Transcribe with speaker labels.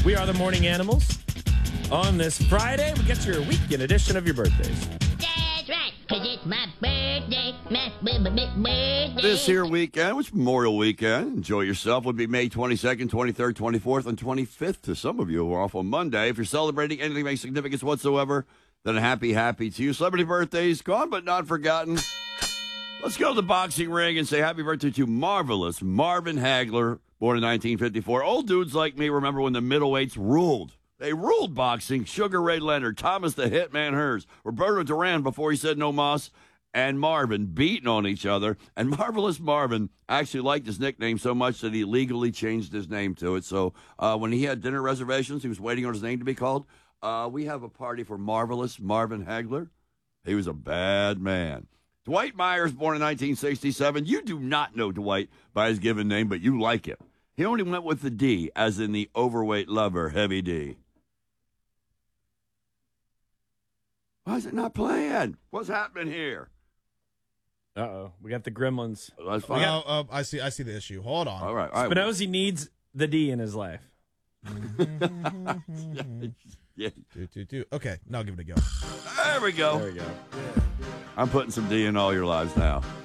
Speaker 1: We are the Morning Animals. On this Friday, we get to your weekend edition of your birthdays.
Speaker 2: That's right, because it's my birthday, my birthday.
Speaker 3: This here weekend, which Memorial Weekend, enjoy yourself, would be May 22nd, 23rd, 24th, and 25th to some of you who are off on Monday. If you're celebrating anything of significance whatsoever, then a happy to you. Celebrity birthdays, gone but not forgotten. Let's go to the boxing ring and say happy birthday to marvelous Marvin Hagler, born in 1954. Old dudes like me remember when the middleweights ruled. They ruled boxing. Sugar Ray Leonard, Thomas the Hitman Hers, Roberto Duran before he said no mas, and Marvin beating on each other. And Marvelous Marvin actually liked his nickname so much that he legally changed his name to it. So when he had dinner reservations, he was waiting on his name to be called. We have a party for Marvelous Marvin Hagler. He was a bad man. Dwight Myers, born in 1967. You do not know Dwight by his given name, but you like him. He only went with the D, as in the overweight lover, Heavy D. Why is it not playing? What's happening here?
Speaker 1: Uh-oh. We got the gremlins.
Speaker 3: That's fine.
Speaker 4: I see the issue. Hold on.
Speaker 3: All right.
Speaker 1: Spinozzi needs the D in his life.
Speaker 3: Yeah.
Speaker 4: Okay, now give it a go.
Speaker 3: There we go.
Speaker 1: There we go.
Speaker 3: I'm putting some D in all your lives now.